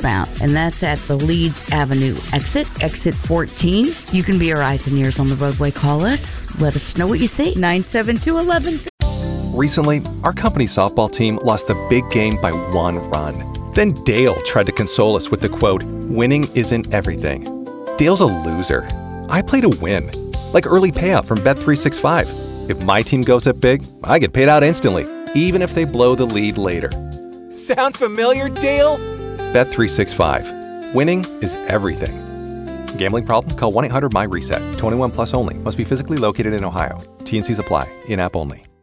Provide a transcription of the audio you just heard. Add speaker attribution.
Speaker 1: northbound, and that's at the Leeds Avenue exit 14. You can be our eyes and ears on the roadway. Call us. Let us know what you see. 972-11.
Speaker 2: Recently, our company softball team lost the big game by 1 run. Then Dale tried to console us with the quote, "Winning isn't everything." Dale's a loser. I play to win. Like early payout from Bet365. If my team goes up big, I get paid out instantly, even if they blow the lead later. Sound familiar, Dale? Bet365. Winning is everything. Gambling problem? Call 1-800-MY-RESET. 21 plus only. Must be physically located in Ohio. T&Cs apply. In-app only.